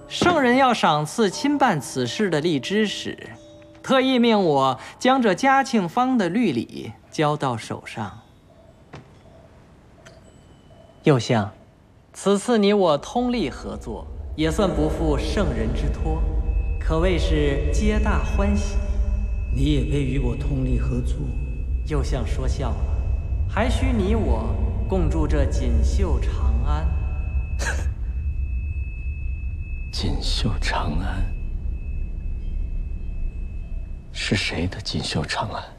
圣人要赏赐亲办此事的荔枝使，特意命我将这嘉庆坊的律礼交到手上。右相，此次你我通力合作，也算不负圣人之托，可谓是皆大欢喜。 你也配与我通力合作？ 右相说笑了，还需你我共筑这锦绣长安。 锦绣长安是谁的锦绣长安？